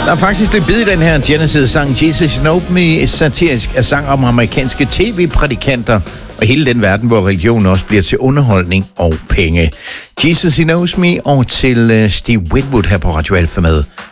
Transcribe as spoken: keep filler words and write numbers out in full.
Der er faktisk lidt bid i den her Genesis-sang. Jesus Knows Me, satirisk er sang om amerikanske tv-prædikanter og hele den verden, hvor religion også bliver til underholdning og penge. Jesus Knows Me og til uh, Steve Winwood her på Radio Alpha med